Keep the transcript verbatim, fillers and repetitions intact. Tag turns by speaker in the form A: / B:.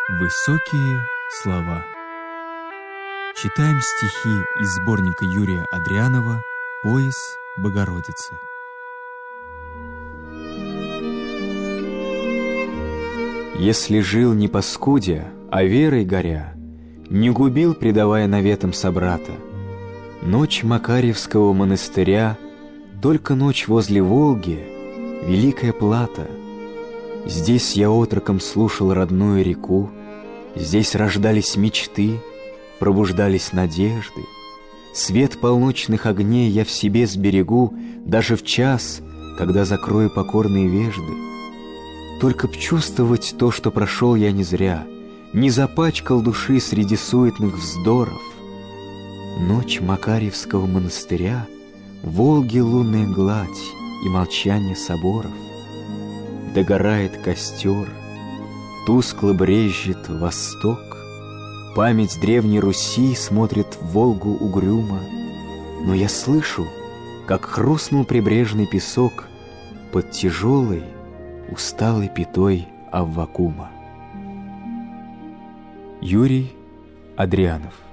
A: Высокие слова. Читаем стихи из сборника Юрия Андрианова «Пояс Богородицы».
B: Если жил не паскудя, а верой горя, не губил, предавая наветам собрата, ночь Макарьевского монастыря, только ночь возле Волги — великая плата. Здесь я отроком слушал родную реку, здесь рождались мечты, пробуждались надежды. Свет полночных огней я в себе сберегу даже в час, когда закрою покорные вежды. Только б чувствовать то, что прошел я не зря, не запачкал души среди суетных вздоров. Ночь Макарьевского монастыря, Волги лунная гладь и молчание соборов. Догорает костер, тускло брезжит восток, память древней Руси смотрит в Волгу угрюмо, но я слышу, как хрустнул прибрежный песок под тяжелой, усталой пятой Аввакума.
A: Юрий Андрианов.